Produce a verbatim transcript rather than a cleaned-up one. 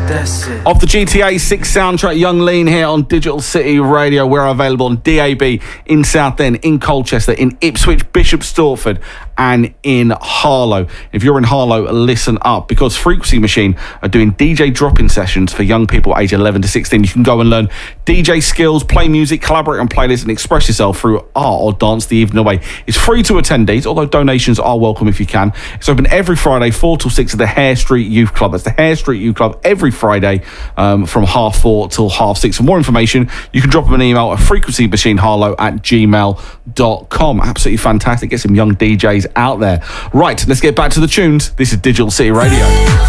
Of the G T A six soundtrack, Young Lean here on Digital City Radio. We're available on D A B in Southend, in Colchester, in Ipswich, Bishop Stortford, and in Harlow. If you're in Harlow, listen up, because Frequency Machine are doing D J drop-in sessions for young people aged eleven to sixteen. You can go and learn D J skills, play music, collaborate on playlists, and express yourself through art or dance the evening away. It's free to attendees, although donations are welcome if you can. It's open every Friday, four till six at the Hare Street Youth Club. That's the Hare Street Youth Club every Friday um, from half four till half six. For more information, you can drop them an email at frequency machine harlow at gmail dot com. Absolutely fantastic. Get some young D Js out there. Right, let's get back to the tunes. This is Digital City Radio.